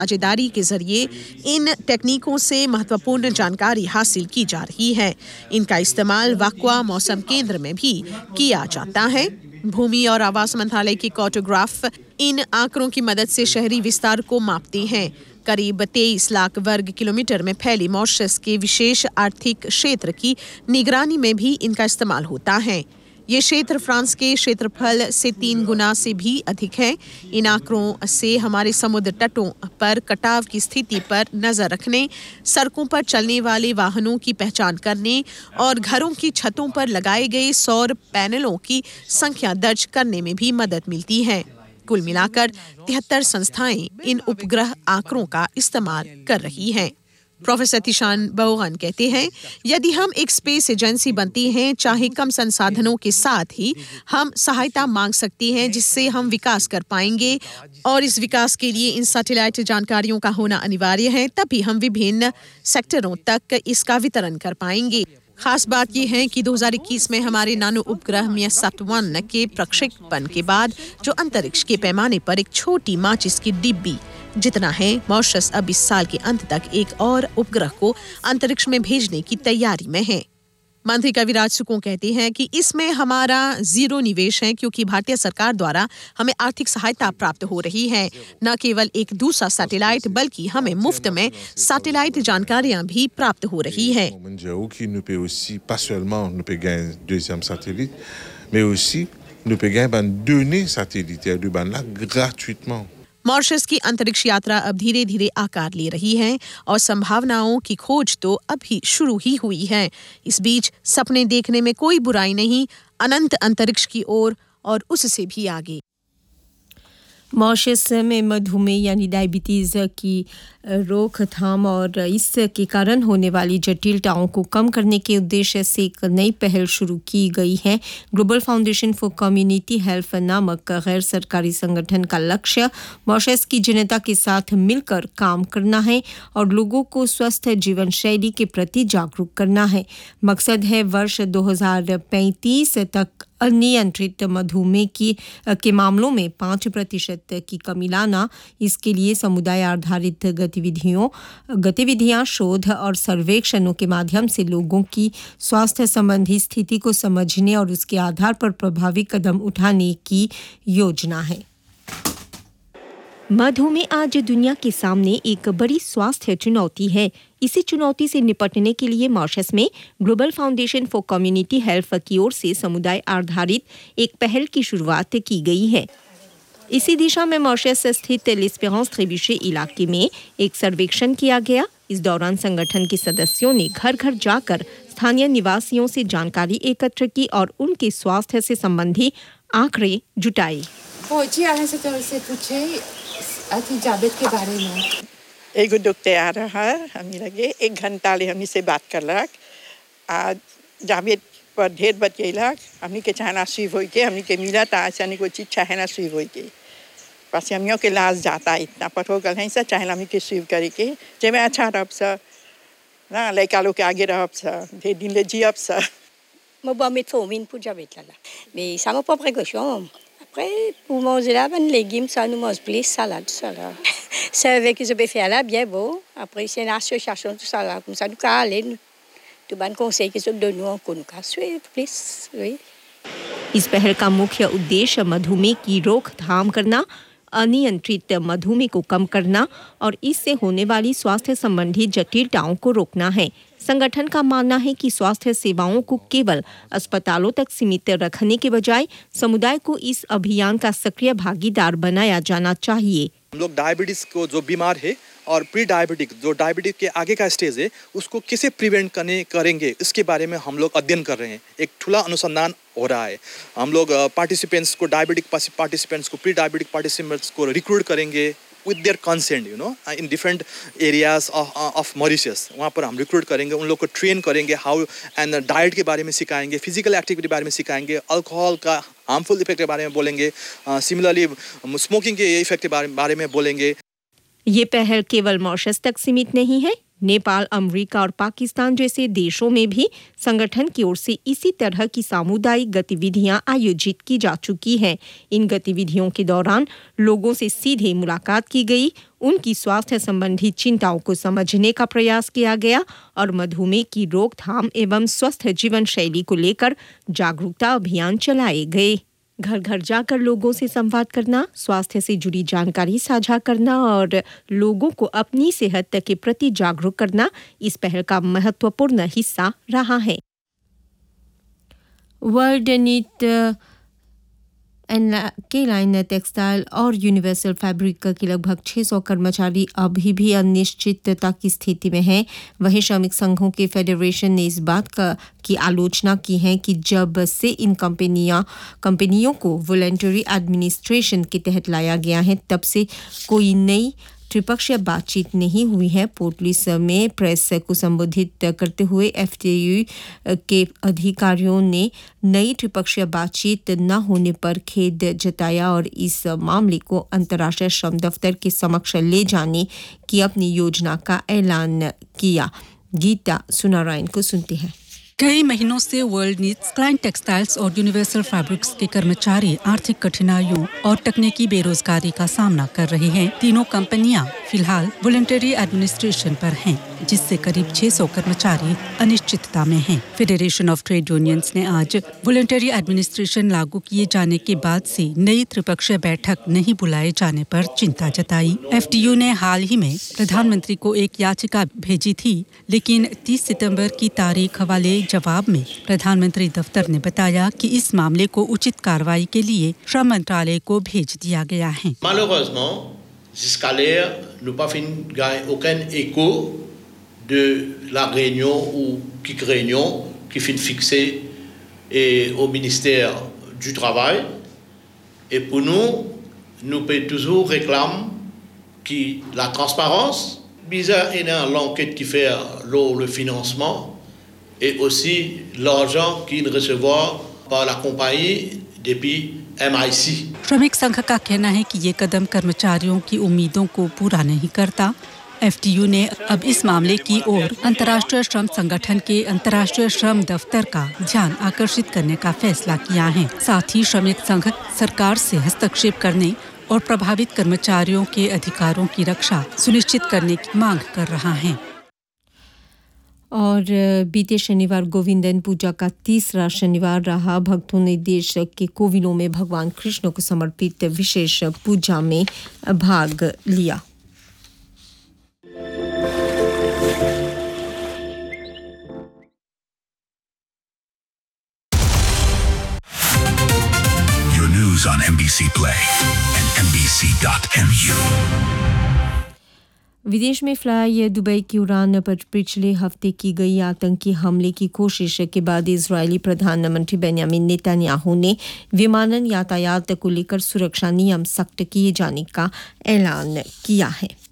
साझेदारी के जरिए इन टेक्निकों से महत्वपूर्ण जानकारी हासिल की जा रही है। इनका इस्तेमाल वाकवा मौसम केंद्र में भी किया जाता है। भूमि और आवास मंत्रालय के कार्टोग्राफ इन आंकड़ों की मदद से शहरी विस्तार को मापते हैं। करीब 23 लाख वर्ग किलोमीटर में फैली मॉरिशस के विशेष आर्थिक क्षेत्र की निगरानी में भी इनका इस्तेमाल होता है। ये क्षेत्र फ्रांस के क्षेत्रफल से 3 गुना से भी अधिक है। इन आंकड़ों से हमारे समुद्र तटों पर कटाव की स्थिति पर नजर रखने, सड़कों पर चलने वाले वाहनों की पहचान करने और घरों की छतों पर लगाए गए सौर पैनलों की संख्या दर्ज करने में भी मदद मिलती है। कुल मिलाकर 73 संस्थाएं इन उपग्रह आंकड़ों का इस्तेमाल कर रही हैं। प्रोफेसर तिशान बोगन कहते हैं, यदि हम एक स्पेस एजेंसी बनती हैं, चाहे कम संसाधनों के साथ ही हम सहायता मांग सकती हैं, जिससे हम विकास कर पाएंगे और इस विकास के लिए इन सैटेलाइट जानकारियों का होना अनिवार्य है। तभी हम विभिन्न सेक्टरों तक इसका वितरण कर पाएंगे। खास बात यह है कि 2021 में हमारे नानो उपग्रह MIASat-1 के प्रक्षेपण के बाद जो अंतरिक्ष के पैमाने पर एक छोटी माचिस की डिब्बी जितना है, मॉरिशस अब इस साल के अंत तक एक और उपग्रह को अंतरिक्ष में भेजने की तैयारी में है। मंत्री कविराज सुको कहते हैं कि इसमें हमारा जीरो निवेश है, क्योंकि भारतीय सरकार द्वारा हमें आर्थिक सहायता प्राप्त हो रही है। न केवल एक दूसरा सैटेलाइट बल्कि हमें मुफ्त में सैटेलाइट जानकारियां भी प्राप्त हो रही है। मॉरिशस की अंतरिक्ष यात्रा अब धीरे धीरे आकार ले रही है और संभावनाओं की खोज तो अभी शुरू ही हुई है। इस बीच सपने देखने में कोई बुराई नहीं, अनंत अंतरिक्ष की ओर और उससे भी आगे। मॉरिशस में मधुमेह यानी डायबिटीज़ की रोकथाम और इसके कारण होने वाली जटिलताओं को कम करने के उद्देश्य से एक नई पहल शुरू की गई है। Global foundation for community health नामक गैर सरकारी संगठन का लक्ष्य मॉरिशस की जनता के साथ मिलकर काम करना है और लोगों को स्वस्थ जीवन शैली के प्रति जागरूक करना है। मकसद है वर्ष 2035 तक अनियंत्रित मधुमेह के मामलों में 5% की कमी लाना। इसके लिए समुदाय आधारित गतिविधियां, शोध और सर्वेक्षणों के माध्यम से लोगों की स्वास्थ्य संबंधी स्थिति को समझने और उसके आधार पर प्रभावी कदम उठाने की योजना है। मधुमेह आज दुनिया के सामने एक बड़ी स्वास्थ्य चुनौती है। इसी चुनौती से निपटने के लिए मॉरिशस में global foundation for community health की ओर से समुदाय आधारित एक पहल की शुरुआत की गई है। इसी दिशा में मॉरिशस स्थित लेस्पेरेंस ट्रेबुचे इलाके में एक सर्वेक्षण किया गया। इस दौरान संगठन के सदस्यों ने घर घर जाकर स्थानीय निवासियों से जानकारी एकत्र की और उनके स्वास्थ्य से संबंधी आंकड़े जुटाए। जावेद के बारे में एक डॉक्टर आ रहा है, हमें लगे 1 घंटा ले हमी से बात कर लग। आज जावेद पर ढेर बचेला, हमी के चाहना स्वीव हो के हमी के मिला था ऐसा कोई चीज चाहना स्वीव हो के पास हमियों के लाज जाता इतना पर हो गल है ऐसा चाहना हमी के स्वीव करे के जे मैं अच्छा रह सा ना लड़का लोग के आगे रह सा ढेर दिन ले जी अब सा मैं मेट्रो में पूजा बेचला mais ça m'a pas précaution. Après, pour manger là, ben légumes, ça nous mange plus salade, ça là. C'est avec ce buffet là, bien beau. Après, c'est une association, tout ça là, comme ça, nous aller. Tout ban conseil que ça donne nous encore nous suivre plus, oui. इस पहल का मुख्य उद्देश्य मधुमेह की रोकथाम करना, अनियंत्रित मधुमेह को कम करना और इससे होने वाली स्वास्थ्य संबंधी जटिलताओं को रोकना है। संगठन का मानना है कि स्वास्थ्य सेवाओं को केवल अस्पतालों तक सीमित रखने के बजाय समुदाय को इस अभियान का सक्रिय भागीदार बनाया जाना चाहिए। हम लोग डायबिटीज को जो बीमार है और प्री डायबिटिक जो डायबिटिक के आगे का स्टेज है उसको कैसे प्रिवेंट करेंगे इसके बारे में हम लोग अध्ययन कर रहे हैं। एक खुला अनुसंधान हो रहा है। हम लोग पार्टिसिपेंट्स को डायबिटिक पार्टिसिपेंट्स को प्री डायबिटिक पार्टिसिपेंट्स को रिक्रूट करेंगे with their consent, you know, in different areas of Mauritius. वहाँ पर हम रिक्रूट करेंगे, उन लोग को ट्रेन करेंगे, हाउ एंड डाइट के बारे में सिखाएंगे, फिजिकल एक्टिविटी के बारे में सिखाएंगे, अल्कोहल का हार्मफुल इफेक्ट के बारे में बोलेंगे, सिमिलरली स्मोकिंग के इफेक्ट के बारे में बोलेंगे। ये पहल केवल मॉरिशस तक सीमित नहीं है, नेपाल, अमेरिका और पाकिस्तान जैसे देशों में भी संगठन की ओर से इसी तरह की सामुदायिक गतिविधियां आयोजित की जा चुकी हैं। इन गतिविधियों के दौरान लोगों से सीधे मुलाकात की गई, उनकी स्वास्थ्य संबंधी चिंताओं को समझने का प्रयास किया गया और मधुमेह की रोकथाम एवं स्वस्थ जीवन शैली को लेकर जागरूकता अभियान चलाए गए। घर घर जाकर लोगों से संवाद करना, स्वास्थ्य से जुड़ी जानकारी साझा करना और लोगों को अपनी सेहत के प्रति जागरूक करना इस पहल का महत्वपूर्ण हिस्सा रहा है। वर्ल्ड नीट के लाइन टेक्सटाइल और यूनिवर्सल फैब्रिक के लगभग 600 कर्मचारी अभी भी अनिश्चितता की स्थिति में हैं। वहीं श्रमिक संघों के फेडरेशन ने इस बात की आलोचना की है कि जब से इन कंपनियों को वॉलंटरी एडमिनिस्ट्रेशन के तहत लाया गया है, तब से कोई नई त्रिपक्षीय बातचीत नहीं हुई है। पोर्टलिस में प्रेस को संबोधित करते हुए एफटीयू के अधिकारियों ने नई त्रिपक्षीय बातचीत न होने पर खेद जताया और इस मामले को अंतर्राष्ट्रीय श्रम दफ्तर के समक्ष ले जाने की अपनी योजना का ऐलान किया। गीता सुनारायण को सुनते हैं। कई महीनों से वर्ल्ड नीड्स, क्लाइंट टेक्सटाइल्स और यूनिवर्सल फैब्रिक्स के कर्मचारी आर्थिक कठिनाइयों और तकनीकी बेरोजगारी का सामना कर रहे हैं। तीनों कंपनियां फिलहाल वॉलंटरी एडमिनिस्ट्रेशन पर हैं, जिससे करीब 600 कर्मचारी अनिश्चितता में हैं। फेडरेशन ऑफ ट्रेड यूनियंस ने आज वॉलंटरी एडमिनिस्ट्रेशन लागू किए जाने के बाद से नई त्रिपक्षीय बैठक नहीं बुलाए जाने पर चिंता जताई। एफटीयू ने हाल ही में प्रधानमंत्री को एक याचिका भेजी थी, लेकिन 30 सितंबर की तारीख वाले जवाब में प्रधानमंत्री दफ्तर ने बताया कि इस मामले को उचित कार्रवाई के लिए श्रम मंत्रालय को भेज दिया गया है। Malheureusement, jusqu'à l'heure, nous pas fin gagne aucun écho de la réunion ou qui fin fixée au ministère du Travail. Et pour nous peut toujours réclamer que la transparence, bizarre et dans l'enquête qui fait le financement et aussi l'argent qu'il recevoir par la compagnie depuis MIC. श्रमिक संघ का कहना है कि ये कदम कर्मचारियों की उम्मीदों को पूरा नहीं करता। एफटीयू ने अब इस मामले की ओर अंतर्राष्ट्रीय श्रम संगठन के अंतर्राष्ट्रीय श्रम दफ्तर का ध्यान आकर्षित करने का फैसला किया है। साथ ही श्रमिक संघ सरकार से हस्तक्षेप करने और प्रभावित कर्मचारियों के अधिकारों की रक्षा सुनिश्चित करने की मांग कर रहा है। और बीते शनिवार गोविंदन पूजा का तीसरा शनिवार रहा। भक्तों ने देश के कोविलों में भगवान कृष्ण को समर्पित विशेष पूजा में भाग लिया। Your news on NBC Play and NBC.mu. विदेश में फ्लाई दुबई की उड़ान पर पिछले हफ्ते की गई आतंकी हमले की कोशिश के बाद इजरायली प्रधानमंत्री बेंयामिन नेतन्याहू ने विमानन यातायात को लेकर सुरक्षा नियम सख्त किए जाने का ऐलान किया है।